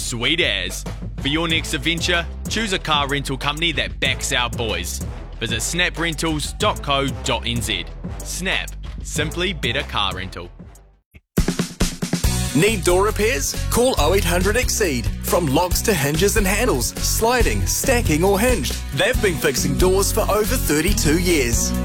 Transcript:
sweet as. For your next adventure, choose a car rental company that backs our boys. Visit snaprentals.co.nz. Snap. Simply better car rental. Need door repairs? Call 0800 Exceed. From locks to hinges and handles, sliding, stacking or hinged, they've been fixing doors for over 32 years.